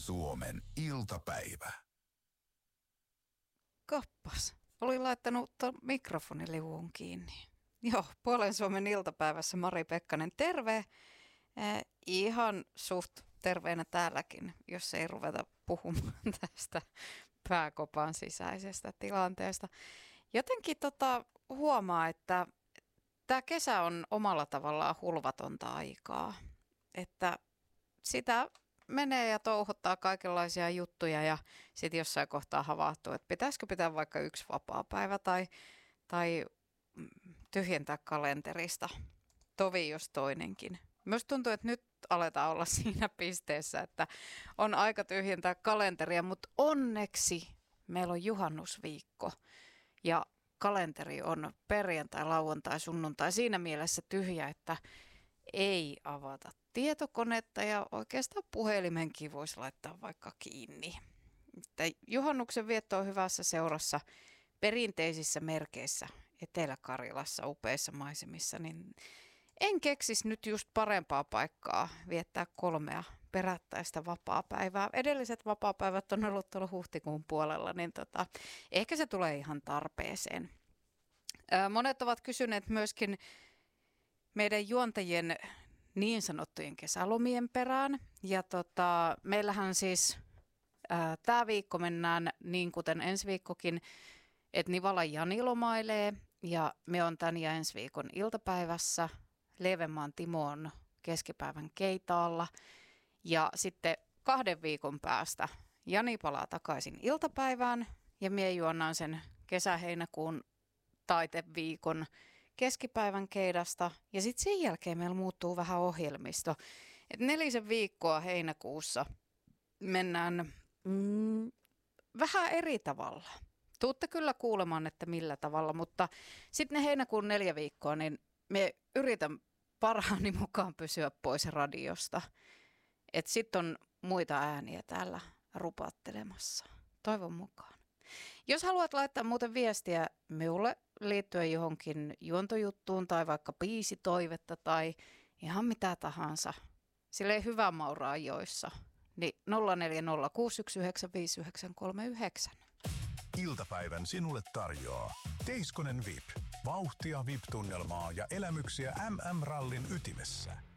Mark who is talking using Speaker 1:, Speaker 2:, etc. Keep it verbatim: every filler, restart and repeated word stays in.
Speaker 1: Suomen iltapäivä.
Speaker 2: Kappas. Olin laittanut tuon mikrofoniliuun kiinni. Joo, Puolen Suomen iltapäivässä Mari Pekkanen, terve. Eh, ihan suht terveenä täälläkin, jos ei ruveta puhumaan tästä pääkopan sisäisestä tilanteesta. Jotenkin tota, huomaa, että tämä kesä on omalla tavallaan hulvatonta aikaa. Että sitä menee ja touhuttaa kaikenlaisia juttuja ja sitten jossain kohtaa havahtuu, että pitäisikö pitää vaikka yksi vapaapäivä tai, tai tyhjentää kalenterista. Tovi jos toinenkin. Myös tuntuu, että nyt aletaan olla siinä pisteessä, että on aika tyhjentää kalenteria, mutta onneksi meillä on juhannusviikko ja kalenteri on perjantai, lauantai, sunnuntai siinä mielessä tyhjä, että ei avata tietokonetta ja oikeastaan puhelimenkin voisi laittaa vaikka kiinni. Että juhannuksen vietto on hyvässä seurassa perinteisissä merkeissä Etelä-Karjalassa upeissa maisemissa, niin en keksisi nyt just parempaa paikkaa viettää kolmea perättäistä vapaapäivää. Edelliset vapaapäivät on ollut tuolla huhtikuun puolella, niin tota, ehkä se tulee ihan tarpeeseen. Ää, monet ovat kysyneet myöskin meidän juontajien niin sanottujen kesälomien perään. Ja tota, meillähän siis tämä viikko mennään niin kuten ensi viikkokin, että Nivalan Jani lomailee ja me on tämän ja ensi viikon iltapäivässä. Leevenmaan Timo on keskipäivän Keitaalla ja sitten kahden viikon päästä Jani palaa takaisin iltapäivään ja mie juonnaan sen kesä-heinäkuun taiteviikon keskipäivän Keidasta ja sitten sen jälkeen meillä muuttuu vähän ohjelmisto. Et nelisen viikkoa heinäkuussa mennään mm, vähän eri tavalla. Tuutte kyllä kuulemaan, että millä tavalla, mutta sitten ne heinäkuun neljä viikkoa, niin me yritän parhaani mukaan pysyä pois radiosta. Että sitten on muita ääniä täällä rupattelemassa. Toivon mukaan. Jos haluat laittaa muuten viestiä minulle liittyen johonkin juontojuttuun tai vaikka biisitoivetta tai ihan mitä tahansa, silleen hyvä mauraa ajoissa, niin nolla neljä nolla kuusi yksi yhdeksän viisi yhdeksän kolme yhdeksän.
Speaker 1: Iltapäivän sinulle tarjoaa Teiskonen V I P. Vauhtia V I P-tunnelmaa ja elämyksiä M M-rallin ytimessä.